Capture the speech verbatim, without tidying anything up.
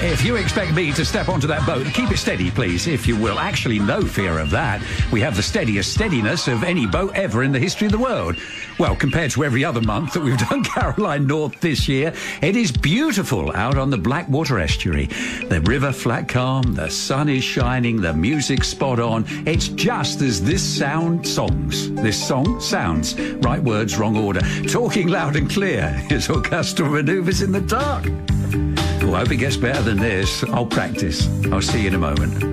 If you expect me to step onto that boat, keep it steady, please, if you will. Actually, no fear of that. We have the steadiest steadiness of any boat ever in the history of the world. Well, compared to every other month that we've done Caroline North this year, it is beautiful out on the Blackwater estuary. The river flat calm, the sun is shining, the music's spot on. It's just as this sound songs. This song sounds. Right words, wrong order. Talking loud and clear. It's orchestral manoeuvres in the dark. Oh, I hope it gets better than this. I'll practice. I'll see you in a moment.